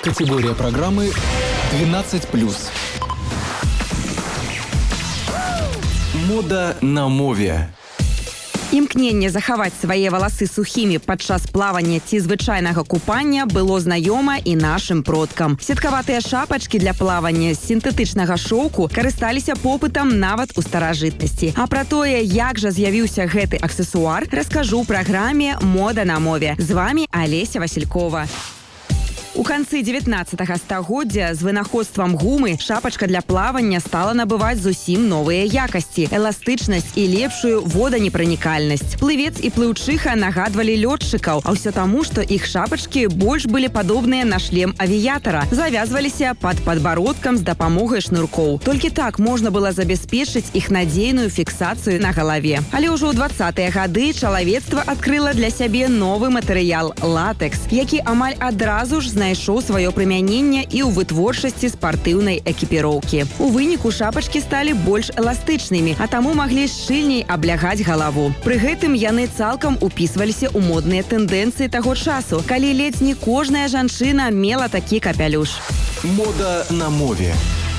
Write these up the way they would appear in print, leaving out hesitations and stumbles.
Категория программы 12+. Мода на мове. Імкненне захаваць свае валасы сухімі падчас плавання ці звычайнага купання было знаёма і нашым продкам. Сеткаватыя шапачкі для плавання з сінтэтычнага шоўку карысталіся попытам нават у старажытнасці. А пра тое, як жа з'явіўся гэты аксесуар, раскажу ў праграме «Мода на мове». З вамі Алеся Василькова. У канцы 19-го стагоддзя з вынаходствам гумы шапачка для плавання стала набываць зусім новыя якасці, эластычнасць і лепшую воданепранікальнасць. Плывец і плыўчыха нагадвалі лётчыкаў, а ўсё таму, што іх шапачкі больш былі падобныя на шлем авіятара, завязваліся пад падбародкам з дапамогай шнуркоў. Толькі так можна было забяспечыць іх надзейную фіксацыю на галаве. Але ўжо ў 20-е гады чалавецтва адкрыла для сябе новы матэрыял – латэкс, які амаль адразу ж знайшоў сваё прымяненне і ў вытворчасці спартыўнай экіпіроўкі. У выніку шапачкі сталі больш эластычнымі, а таму маглі шчыльней аблягаць галаву. Пры гэтым яны цалкам упісваліся ў модныя тэндэнцыі таго часу, калі ледзь не кожная жанчына мела такі капялюш. Мода на мове.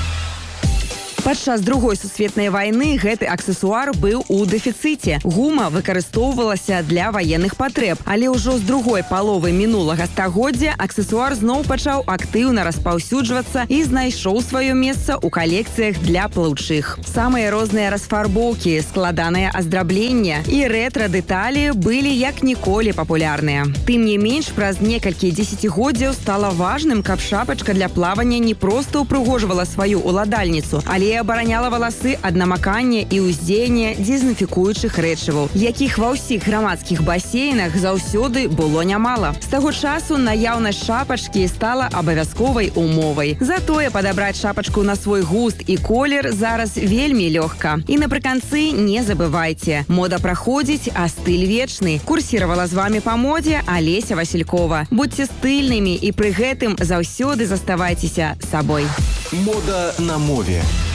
Падчас Другой сусветнай вайны гэты аксесуар быў у дэфіцыце. Гума выкарыстоўвалася для ваенных патрэб, але ўжо з другой паловы мінулага стагоддзя аксесуар зноў пачаў актыўна распаўсюджвацца і знайшоў сваё месца ў калекцыях для плыўчых. Самыя розныя расфарбоўкі, складаныя аздаблення і рэтра-дэталі былі як ніколі папулярныя. Тым не менш, праз некалькі дзесяцігоддзяў стала важным, каб шапачка для плавання не проста ўпрыгожвала сваю ўладальніцу, але абараняла валасы ад намакання і ўздзеяння дезінфікуючых рэчываў, якіх ва ўсіх грамадскіх басейнах заўсёды было нямала. З таго часу наяўнасць шапачкі стала абавязковай умовай. Затое падабраць шапачку на свой густ і колер зараз вельмі лёгка. І напрыканцы не забывайце, мода праходзіць, а стыль вечны. Курсіравала з вамі па модзе Алеся Василькова. Будьце стыльнымі і пры гэтым заўсёды заставайцеся сабой. Мода на мове.